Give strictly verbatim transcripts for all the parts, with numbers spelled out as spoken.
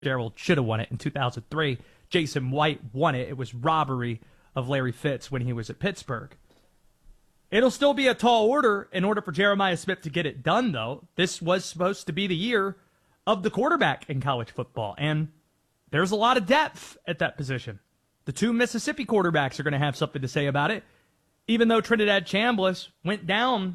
Fitzgerald should have won it in two thousand three. Jason White won it. It was robbery of Larry Fitz when he was at Pittsburgh. It'll still be a tall order in order for Jeremiah Smith to get it done, though. This was supposed to be the year of the quarterback in college football, and there's a lot of depth at that position. The two Mississippi quarterbacks are going to have something to say about it, even though Trinidad Chambliss went down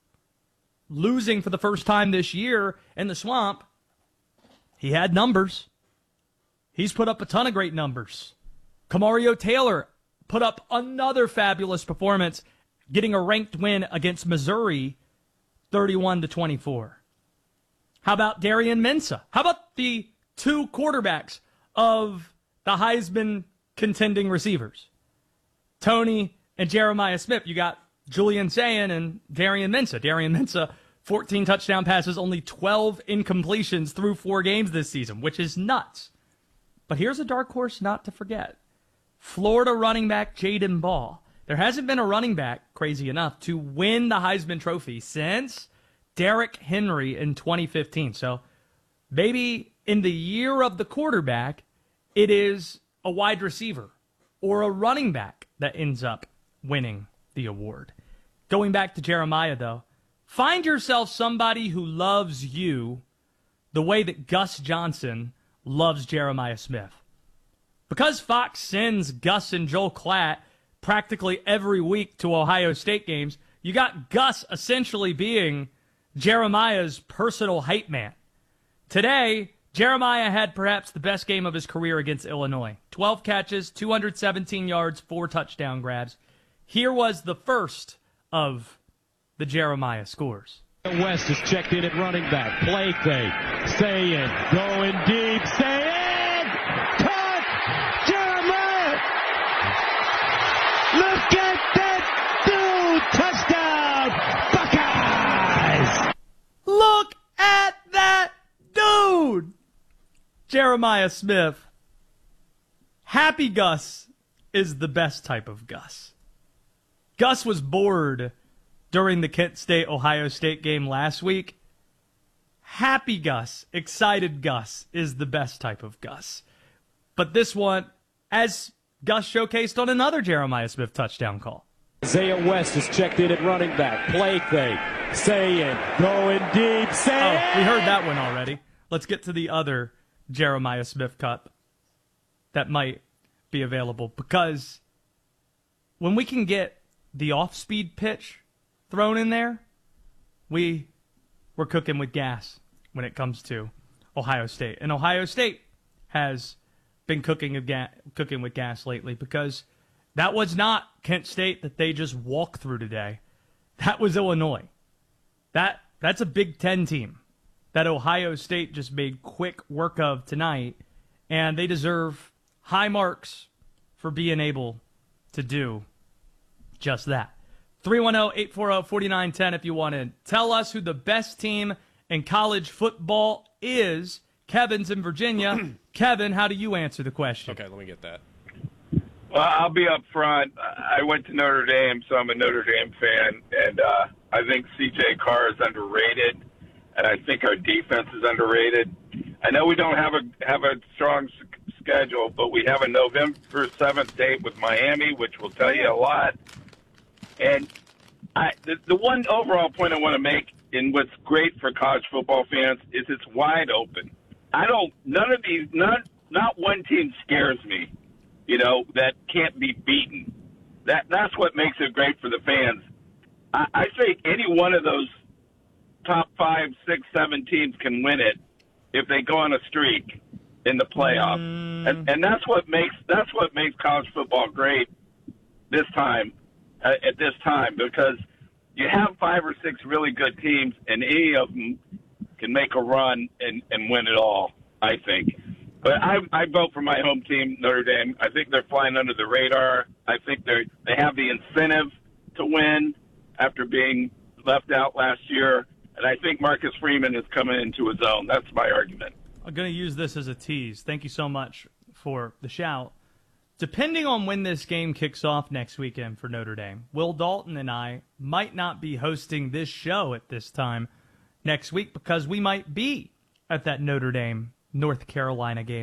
losing for the first time this year in the Swamp. He had numbers. He's put up a ton of great numbers. Kamario Taylor put up another fabulous performance, getting a ranked win against Missouri, thirty-one to twenty-four. How about Darian Mensah? How about the two quarterbacks of the Heisman contending receivers? Tony and Jeremiah Smith. You got Julian Sayin and Darian Mensah. Darian Mensah, fourteen touchdown passes, only twelve incompletions through four games this season, which is nuts. But here's a dark horse not to forget. Florida running back Jaden Ball. There hasn't been a running back, crazy enough, to win the Heisman Trophy since Derrick Henry in twenty fifteen. So maybe in the year of the quarterback, it is a wide receiver or a running back that ends up winning the award. Going back to Jeremiah, though, find yourself somebody who loves you the way that Gus Johnson loves Jeremiah Smith. Because Fox sends Gus and Joel Klatt practically every week to Ohio State games, you got Gus essentially being Jeremiah's personal hype man. Today, Jeremiah had perhaps the best game of his career against Illinois. twelve catches, two hundred seventeen yards, four touchdown grabs. Here was the first of the Jeremiah scores. West is checked in at running back. Play fake. Sayin. Going deep. Sayin. Touch. Jeremiah. Look at that dude. Touchdown. Buckeyes. Look at that dude. Jeremiah Smith. Happy Gus is the best type of Gus. Gus was bored during the Kent State-Ohio State game last week. Happy Gus, excited Gus is the best type of Gus. But this one, as Gus showcased on another Jeremiah Smith touchdown call. Isaiah West is checked in at running back. Play fake. Sayin. Going deep. Sayin. Oh, we heard that one already. Let's get to the other Jeremiah Smith Cup that might be available. Because when we can get the off-speed pitch thrown in there, we we're cooking with gas when it comes to Ohio State. And Ohio State has been cooking with, ga- cooking with gas lately, because that was not Kent State that they just walked through today. That was Illinois. That That's a Big Ten team that Ohio State just made quick work of tonight, and they deserve high marks for being able to do just that. three one zero, eight four zero, four nine one zero if you want to tell us who the best team in college football is. Kevin's in Virginia. Kevin, how do you answer the question? Okay, let me get that. Well, I'll be up front. I went to Notre Dame, so I'm a Notre Dame fan, and uh, I think C J Carr is underrated, and I think our defense is underrated. I know we don't have a have a strong s- schedule, but we have a November seventh date with Miami, which will tell you a lot. And I, the, the one overall point I want to make, and what's great for college football fans, is it's wide open. I don't, none of these, not, not one team scares me, you know, that can't be beaten. That, that's what makes it great for the fans. I, I think any one of those top five, six, seven teams can win it if they go on a streak in the playoffs. Mm. And, and that's what makes, that's what makes college football great this time. Uh, at this time, because you have five or six really good teams, and any of them can make a run and, and win it all, I think. But I, I vote for my home team, Notre Dame. I think they're flying under the radar. I think they they have the incentive to win after being left out last year. And I think Marcus Freeman is coming into his own. That's my argument. I'm going to use this as a tease. Thank you so much for the shout. Depending on when this game kicks off next weekend for Notre Dame, Will Dalton and I might not be hosting this show at this time next week, because we might be at that Notre Dame North Carolina game.